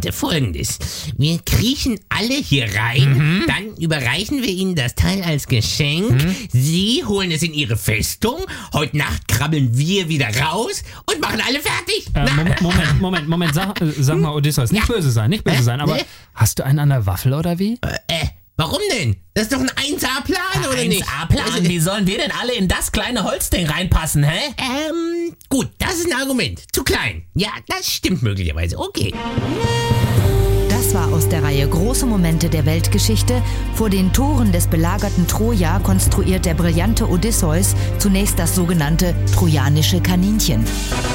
Leute, Folgendes. Wir kriechen alle hier rein, dann überreichen wir ihnen das Teil als Geschenk. Sie holen es in ihre Festung. Heute Nacht krabbeln wir wieder raus und machen alle fertig. Moment, sag mal, Odysseus, nicht böse sein, aber hast du einen an der Waffel oder wie? Warum denn? Das ist doch ein 1A-Plan, oder nicht? 1A-Plan? Wie sollen wir denn alle in das kleine Holzding reinpassen, hä? Gut, das ist ein Argument. Zu klein. Ja, das stimmt möglicherweise. Okay. Das war aus der Reihe Große Momente der Weltgeschichte. Vor den Toren des belagerten Troja konstruiert der brillante Odysseus zunächst das sogenannte trojanische Kaninchen.